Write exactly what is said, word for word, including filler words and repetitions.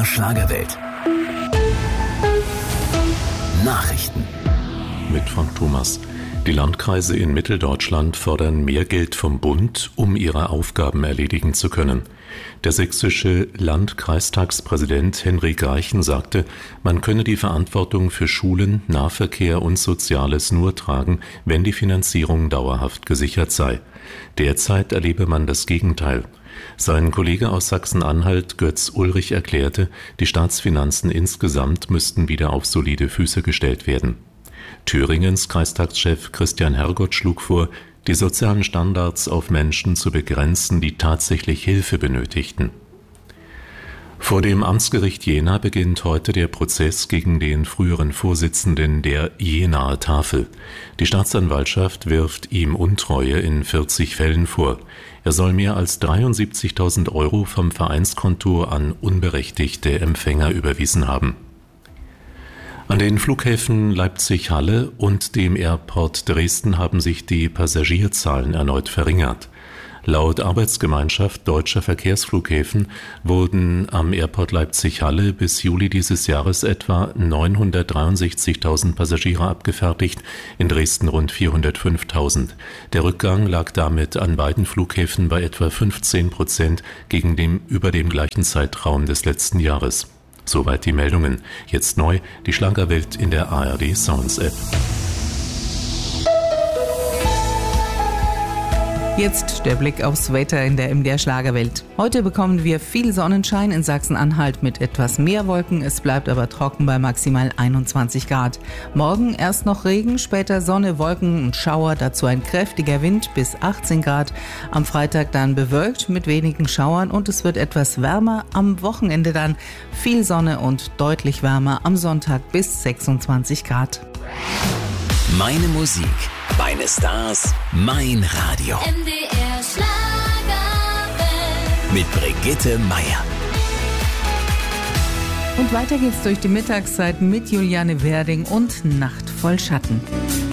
Schlagerwelt. Nachrichten. Mit Frank Thomas. Die Landkreise in Mitteldeutschland fordern mehr Geld vom Bund, um ihre Aufgaben erledigen zu können. Der sächsische Landkreistagspräsident Henrik Reichen sagte, man könne die Verantwortung für Schulen, Nahverkehr und Soziales nur tragen, wenn die Finanzierung dauerhaft gesichert sei. Derzeit erlebe man das Gegenteil. Sein Kollege aus Sachsen-Anhalt, Götz Ulrich, erklärte, die Staatsfinanzen insgesamt müssten wieder auf solide Füße gestellt werden. Thüringens Kreistagschef Christian Hergott schlug vor, die sozialen Standards auf Menschen zu begrenzen, die tatsächlich Hilfe benötigten. Vor dem Amtsgericht Jena beginnt heute der Prozess gegen den früheren Vorsitzenden der Jenaer Tafel. Die Staatsanwaltschaft wirft ihm Untreue in vierzig Fällen vor. Er soll mehr als dreiundsiebzigtausend Euro vom Vereinskonto an unberechtigte Empfänger überwiesen haben. An den Flughäfen Leipzig-Halle und dem Airport Dresden haben sich die Passagierzahlen erneut verringert. Laut Arbeitsgemeinschaft Deutscher Verkehrsflughäfen wurden am Airport Leipzig-Halle bis Juli dieses Jahres etwa neunhundertdreiundsechzigtausend Passagiere abgefertigt, in Dresden rund vierhundertfünftausend. Der Rückgang lag damit an beiden Flughäfen bei etwa fünfzehn Prozent gegen dem über dem gleichen Zeitraum des letzten Jahres. Soweit die Meldungen. Jetzt neu die Schlagerwelt in der A R D Sounds App. Jetzt der Blick aufs Wetter in der M D R Schlagerwelt. Heute bekommen wir viel Sonnenschein in Sachsen-Anhalt mit etwas mehr Wolken. Es bleibt aber trocken bei maximal einundzwanzig Grad. Morgen erst noch Regen, später Sonne, Wolken und Schauer, dazu ein kräftiger Wind bis achtzehn Grad. Am Freitag dann bewölkt mit wenigen Schauern und es wird etwas wärmer. Am Wochenende dann viel Sonne und deutlich wärmer. Am Sonntag bis sechsundzwanzig Grad. Meine Musik, meine Stars, mein Radio. M D R Schlagerwelt. Mit Brigitte Meier. Und weiter geht's durch die Mittagszeit mit Juliane Werding und Nacht voll Schatten.